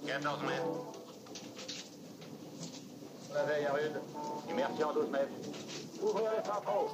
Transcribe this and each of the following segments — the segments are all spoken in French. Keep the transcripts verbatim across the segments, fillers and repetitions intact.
quatorze mètres. La veille à rude. Immersion douze mètres. Ouvrez les centraux.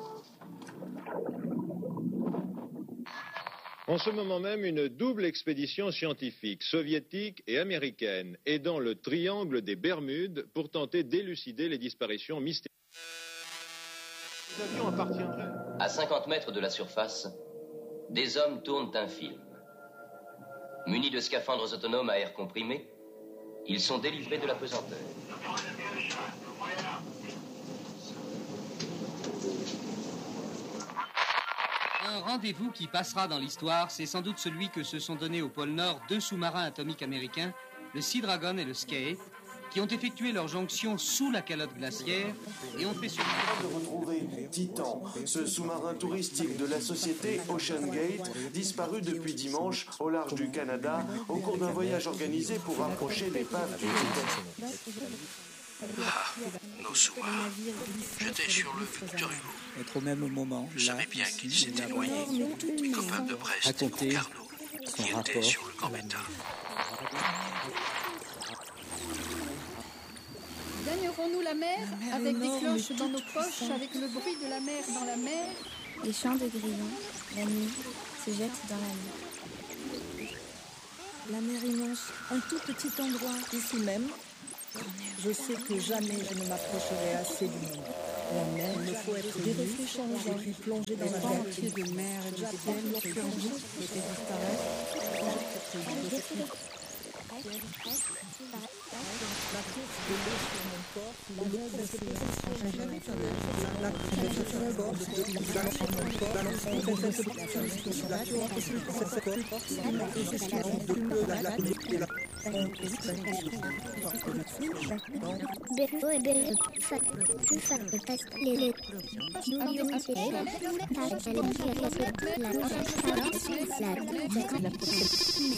En ce moment même, une double expédition scientifique, soviétique et américaine, est dans le triangle des Bermudes pour tenter d'élucider les disparitions mystérieuses. Les avions appartiendraient. À cinquante mètres de la surface, des hommes tournent un film. Munis de scaphandres autonomes à air comprimé, ils sont délivrés de la pesanteur. Un rendez-vous qui passera dans l'histoire, c'est sans doute celui que se sont donnés au pôle Nord deux sous-marins atomiques américains, le Sea Dragon et le Skate, qui ont effectué leur jonction sous la calotte glaciaire et ont fait sur... de retrouver Titan, ce sous-marin touristique de la société Ocean Gate, disparu depuis dimanche au large du Canada au cours d'un voyage organisé pour rapprocher l'épave du Titanic. Ah, nos sous-marins. J'étais sur le Victor Hugo. Être au même moment. Je savais bien qu'il s'était éloigné. Mes copains de Brest et Concarneau, qui étaient sur le Gambetta. Gagnerons-nous la mer, la mer avec énorme, des cloches dans nos poches, avec le bruit de la mer dans la mer? Les chants de grillons, la nuit, se jettent dans la mer. La mer immense, un tout petit endroit, ici même. Je sais que jamais je ne m'approcherai assez du monde. La mer, il me faut être déréfléchi changeant, et puis plonger dans un entier de mer et de ciel, qui vite, et disparaître. La course de l'eau sur mon corps, l'eau la course sur mon corps, de mon corps, balançant comme cette la Berro et Berro, ça, plus ça, le test, les lettres. Nous lions et la la